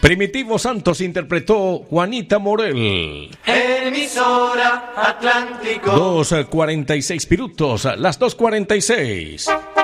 Primitivo Santos interpretó Juanita Morel. Emisora Atlántico. 2:46 minutos, las 2:46.